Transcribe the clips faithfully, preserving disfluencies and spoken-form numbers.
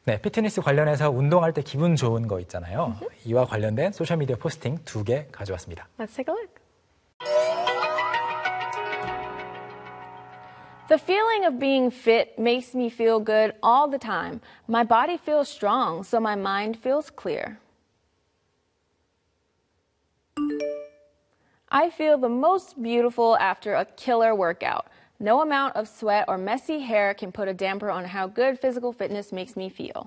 네, 피트니스 관련해서 운동할 때 기분 좋은 거 있잖아요. Mm-hmm. 이와 관련된 소셜미디어 포스팅 두 개 가져왔습니다. Let's take a look. The feeling of being fit makes me feel good all the time. My body feels strong, so my mind feels clear. I feel the most beautiful after a killer workout. No amount of sweat or messy hair can put a damper on how good physical fitness makes me feel.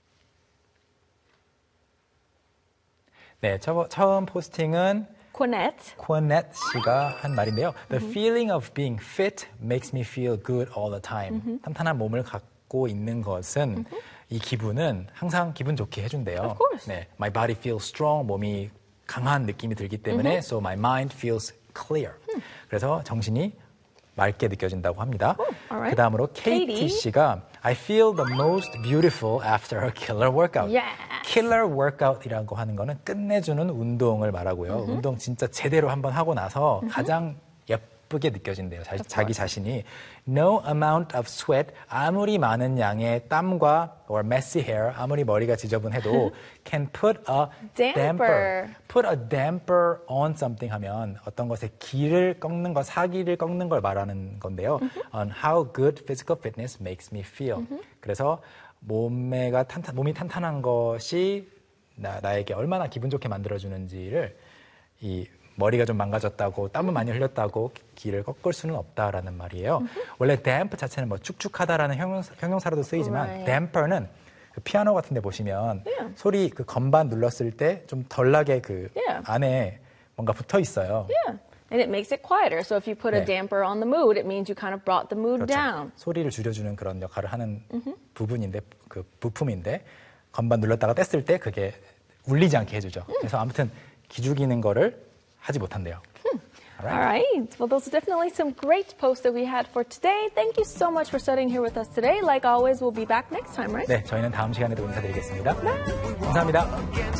네, 처, 처음 포스팅은 Quinette. Quinette 씨가 한 말인데요. The mm-hmm. feeling of being fit makes me feel good all the time. Mm-hmm. 탄탄한 몸을 갖고 있는 것은 mm-hmm. 이 기분은 항상 기분 좋게 해준대요. Of course. 네, my body feels strong. 몸이 강한 느낌이 들기 때문에 mm-hmm. so my mind feels clear. Mm. 그래서 정신이 맑게 느껴진다고 합니다. Oh, right. 그 다음으로 케이티 씨가 I feel the most beautiful after a killer workout. Yes. Killer workout이라고 하는 거는 끝내주는 운동을 말하고요. Mm-hmm. 운동 진짜 제대로 한번 하고 나서 mm-hmm. 가장 예쁘게 느껴진대요. 자, 자기 자신이. No amount of sweat, 아무리 많은 양의 땀과 or messy hair, 아무리 머리가 지저분해도 can put a damper. damper. Put a damper on something 하면 어떤 것에 기를 꺾는 것, 사기를 꺾는 걸 말하는 건데요. Mm-hmm. On how good physical fitness makes me feel. Mm-hmm. 그래서 몸매가 탄탄, 몸이 탄탄한 것이 나, 나에게 얼마나 기분 좋게 만들어주는지를 이 머리가 좀 망가졌다고 땀을 많이 흘렸다고 기를 꺾을 수는 없다라는 말이에요. Mm-hmm. 원래 damp 자체는 뭐 축축하다라는 형용사, 형용사로도 쓰이지만 right. damper는 그 피아노 같은 데 보시면 yeah. 소리 그 건반 눌렀을 때 좀 덜 나게 그 yeah. 안에 뭔가 붙어 있어요. Yeah. And it makes it quieter. So if you put 네. a damper on the mood, it means you kind of brought the mood 그렇죠. down. 소리를 줄여주는 그런 역할을 하는 mm-hmm. 부분인데 그 부품인데 건반 눌렀다가 뗐을 때 그게 울리지 않게 해주죠. Mm. 그래서 아무튼 기죽이는 거를 하지 못한대요. Hmm. All, right. All right. Well, those are definitely some great posts that we had for today. Thank you so much for studying here with us today. Like always, we'll be back next time, right? 네, 저희는 다음 시간에도 인사드리겠습니다. Bye. 감사합니다.